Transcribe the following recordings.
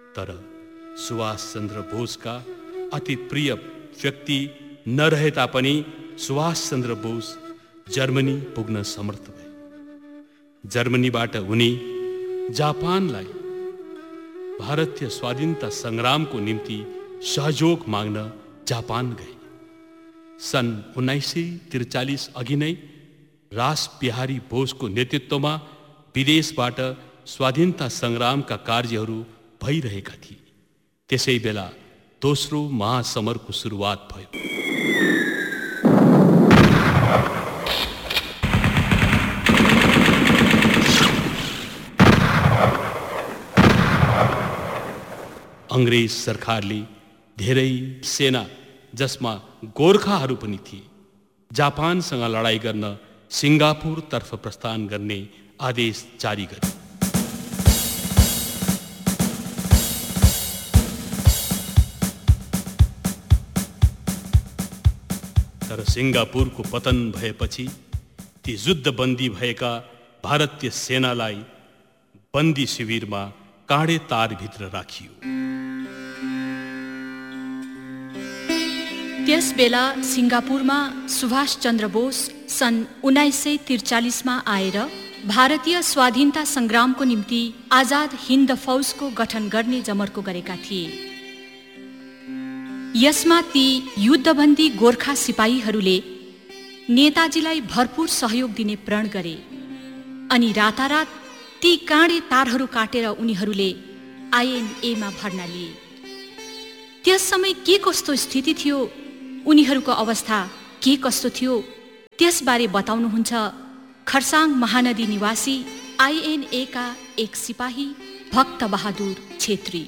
तर सुभाष चन्द्र बोसका अति प्रिय व्यक्ति नरहे तापनि सुभाष चन्द्र बोस जर्मनी पुग्न समर्थ भए। जर्मनीबाट उनी जापानलाई भारतीय स्वाधीनता संग्रामको निम्ति सहयोग माग्न जापान गए। सन् 1943 अघि नै रासबिहारी बोसको नेतृत्वमा विदेशबाट स्वाधीनता संग्रामका कार्यहरू भइरहेका थिए। त्यसै बेला दोस्रो महासमरको सुरुवात भयो। अंग्रेज सरकारले धेरै सेना, जसमा गोर्खाहरू पनि थिए, जापानसँग लडाईँ गर्न सिङ्गापुर तर्फ प्रस्थान गर्ने आदेश जारी गरे। तर सिङ्गापुरको पतन भएपछि ती युद्धबन्दी भएका भारतीय सेनालाई बन्दी शिविरमा काँडे तारभित्र राखियो। त्यसबेला सिङ्गापुरमा सुभाष चन्द्र बोस सन् 1943 मा आएर भारतीय स्वाधीनता संग्रामको निम्ति आजाद हिन्द फौजको गठन गर्ने जमर्को गरेका थिए। यसमा ती युद्धबन्दी गोर्खा सिपाहीहरूले नेताजीलाई भरपूर सहयोग दिने प्रण गरे अनि रातारात ती काँडे तारहरू काटेर उनीहरूले आइएनएमा भर्ना लिए। त्यस समय के कस्तो स्थिति थियो, उनीहरूको अवस्था के कस्तो थियो, त्यसबारे बताउनुहुन्छ खरसाङ महानदी निवासी आइएनए का एक सिपाही भक्त बहादुर छेत्री।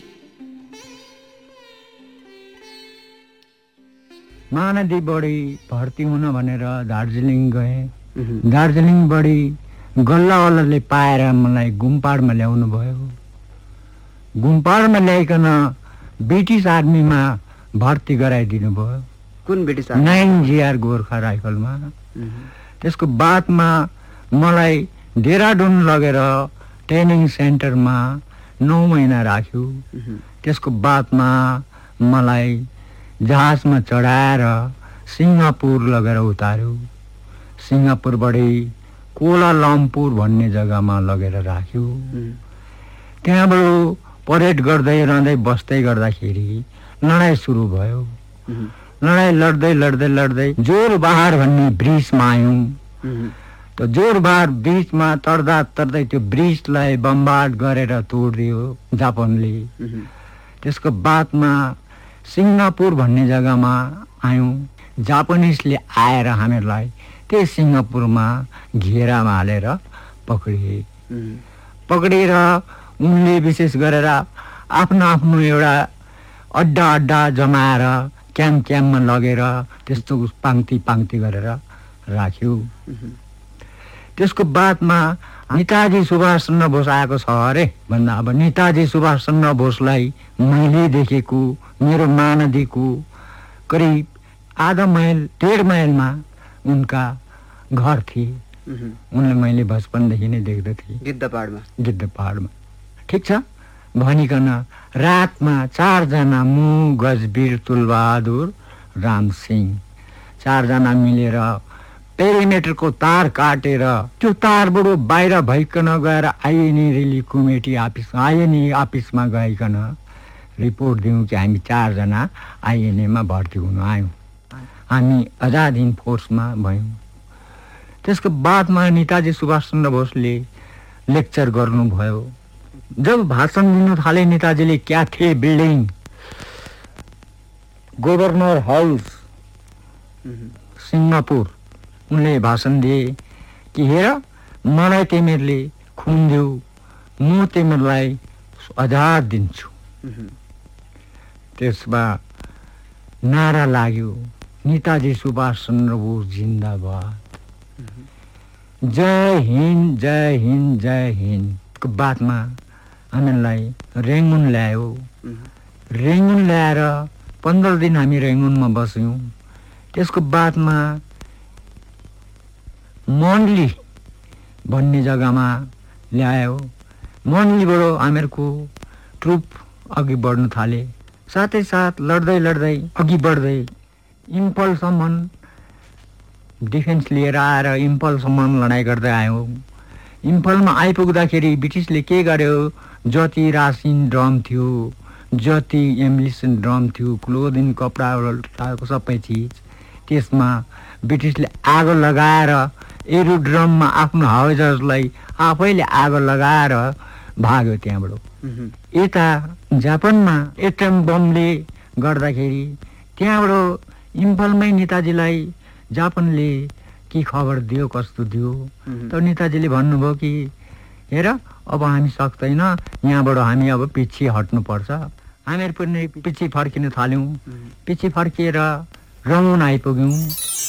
महानदी बढी भर्ती हुन भनेर दार्जिलिङ गए। दार्जिलिङ बढी गल्लावालाले पाएर मलाई गुम्पाडमा ल्याउनु भयो। गुम्पाडमा ल्याइकन ब्रिटिस आर्मीमा भर्ती गराइदिनु भयो। कुन ब्रिटिस 9GR गोर्खा राइफलमा। त्यसको बादमा मलाई देहरादून लगेर ट्रेनिङ सेन्टरमा 9 महिना राख्यो। त्यसको बादमा मलाई जहाजमा चढाएर सिङ्गापुर लगेर उतार्यो। सिङ्गापुरबाट कोलालम्पुर भन्ने जग्गामा लगेर राख्यो। त्यहाँबाट परेड गर्दै रहँदै बस्दै गर्दाखेरि लडाइँ सुरु भयो। लडाइँ लड्दै लड्दै लड्दै जोरबहार भन्ने ब्रिजमा आयौँ। त जोरबहार ब्रिजमा तर्दा तर्दै त्यो ब्रिजलाई बमबार्ड गरेर तोडिदियो जापानले। त्यसको बादमा सिङ्गापुर भन्ने जग्गामा आयौँ। जापानिजले आएर हामीलाई त्यही सिङ्गापुरमा घेरामा हालेर पक्रिए। पक्रिएर उनले विशेष गरेर आफ्नो आफ्नो एउटा अड्डा जमाएर क्याम्पमा लगेर त्यस्तो पाङ्क्ति गरेर राख्यो। त्यसको बादमा नेताजी सुभाष चन्द्र बोस आएको छ अरे भन्दा अब नेताजी सुभाष चन्द्र बोसलाई मैले देखेको मेरो महानदीको करिब आधा माइल 1.5 माइलमा उनका घर थिए। उनलाई मैले बचपनदेखि नै देख्दथे गिद्धपाडमा। ठिक छ भनिकन रातमा 4 जना मु गजबीर तुलबहादुर रामसिंह 4 जना मिलेर पेरिमिटरको तार काटेर त्यो तारबाट बाहिर भइकन गएर आइएनए अफिसमा गइकन रिपोर्ट दिउँ कि हामी 4 जना आइएनएमा भर्ती हुन आयौँ। हामी आजाद हिन्द फोर्समा भयौँ। त्यसको बादमा नेताजी सुभाष चन्द्र बोसले लेक्चर गर्नुभयो। जब भाषण दिनु थाले नेताजीले क्याथे बिल्डिङ, गभर्नर हाउस सिङ्गापुर, उनले भाषण दिए कि हेर मलाई तिमीहरूले खुन देऊ, म तिमीहरूलाई आजाद दिन्छु। त्यसमा नारा लाग्यो नेताजी सुभाष चन्द्र बोस जिन्दाबाद, जय हिन्द जय हिन्द जय हिन्द। को बादमा हामीलाई रेङ्गुन ल्यायो। रेङ्गुन ल्याएर 15 दिन हामी रेङ्गुनमा बस्यौँ। त्यसको बादमा मन्डली भन्ने जग्गामा ल्यायो। मन्डलीबाट हामीहरूको ट्रुप अघि बढ्न थाले। साथै साथ लड्दै लड्दै अघि बढ्दै इम्फलसम्म डिफेन्स लिएर आएर इम्फलसम्म लडाइँ गर्दै आयौँ। इम्फलमा आइपुग्दाखेरि ब्रिटिसले के गर्यो, जति रासिन ड्रम थियो, जति एम्युनिसन ड्रम थियो, क्लोदिङ कपडाको सबै चिज, त्यसमा ब्रिटिसले आगो लगाएर एरोड्रममा आफ्नो हवाईजहाजलाई आफैले आगो लगाएर भाग्यो त्यहाँबाट। यता जापानमा एटम बमले गर्दाखेरि त्यहाँबाट इम्फलमै नेताजीलाई जापानले के खबर दियो, कस्तो दियो, त नेताजीले भन्नुभयो कि हेर अब हामी सक्दैन, यहाँबाट हामी अब पछि हट्नुपर्छ। हामीहरू पनि पछि फर्किन थाल्यौँ। पछि फर्किएर रङ्गुन आइपुग्यौँ।